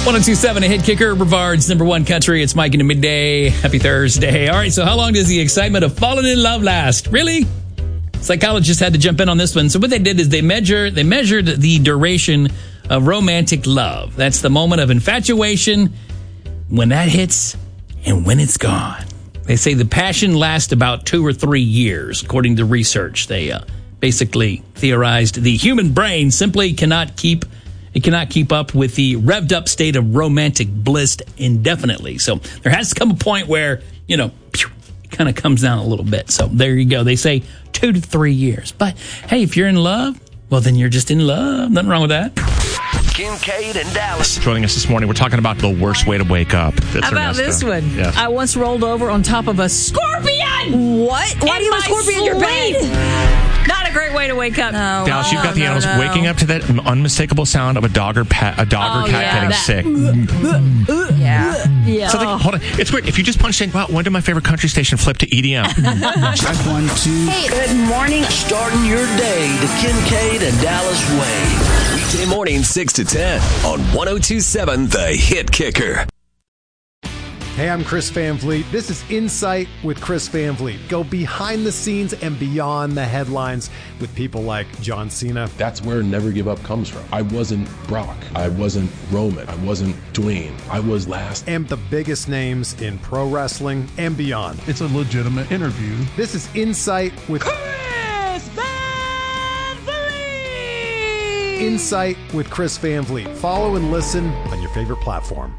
1027, a hit kicker, Brevard's number one country. It's Mike in the midday. Happy Thursday. All right, so how long does the excitement of falling in love last? Really? Psychologists had to jump in on this one. So what they did is they measured the duration of romantic love. That's the moment of infatuation, when that hits and when it's gone. They say the passion lasts about 2 or 3 years, according to research. They basically theorized the human brain simply cannot keep up with the revved up state of romantic bliss indefinitely. So there has to come a point where, it kind of comes down a little bit. So there you go. They say 2 to 3 years. But hey, if you're in love, well, then you're just in love. Nothing wrong with that. Kincaid and Dallas. Joining us this morning, we're talking about the worst way to wake up. That's How about this one? Yes. I once rolled over on top of a scorpion. What? Why do you have a scorpion in your bed? Not a great way to wake up. No. Dallas, you've got the animals waking up to that unmistakable sound of a dog or cat getting sick. Yeah. So hold on. It's weird. If you just punched in, wow, when did my favorite country station flip to EDM? Check 1, 2. Hey, good morning. Starting your day the Kincaid and Dallas way. Weekday morning, 6 to 10 on 1027 The Hit Kicker. Hey, I'm Chris Van Vliet. This is Insight with Chris Van Vliet. Go behind the scenes and beyond the headlines with people like John Cena. That's where Never Give Up comes from. I wasn't Brock. I wasn't Roman. I wasn't Dwayne. I was last. And the biggest names in pro wrestling and beyond. It's a legitimate interview. This is Insight with Chris Van Vliet. Insight with Chris Van Vliet. Follow and listen on your favorite platform.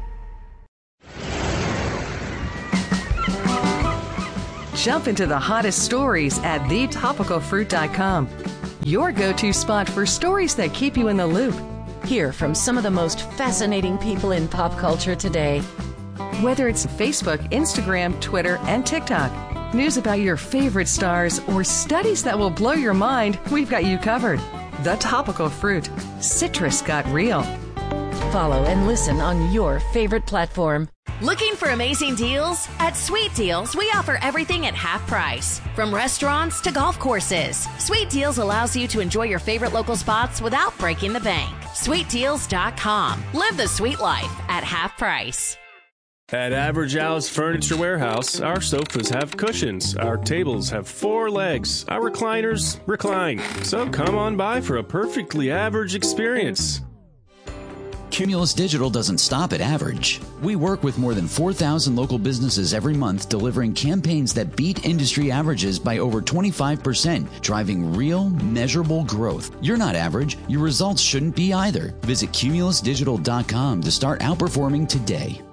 Jump into the hottest stories at thetopicalfruit.com. Your go-to spot for stories that keep you in the loop. Hear from some of the most fascinating people in pop culture today. Whether it's Facebook, Instagram, Twitter, and TikTok, news about your favorite stars, or studies that will blow your mind, we've got you covered. The Topical Fruit. Citrus got real. Follow and listen on your favorite platform. Looking for amazing deals? At Sweet Deals, we offer everything at half price. From restaurants to golf courses, Sweet Deals allows you to enjoy your favorite local spots without breaking the bank. SweetDeals.com. Live the sweet life at half price. At Average Al's Furniture Warehouse, our sofas have cushions, our tables have 4 legs, our recliners recline. So come on by for a perfectly average experience. Cumulus Digital doesn't stop at average. We work with more than 4,000 local businesses every month, delivering campaigns that beat industry averages by over 25%, driving real, measurable growth. You're not average. Your results shouldn't be either. Visit cumulusdigital.com to start outperforming today.